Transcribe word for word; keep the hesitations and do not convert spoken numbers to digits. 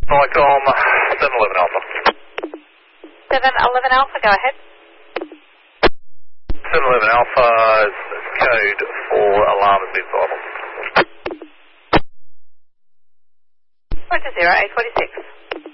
Telecom seven eleven Alpha. seven eleven Alpha, go ahead. seven eleven Alpha's code for alarm has been silenced. Roger, zero eight forty-six.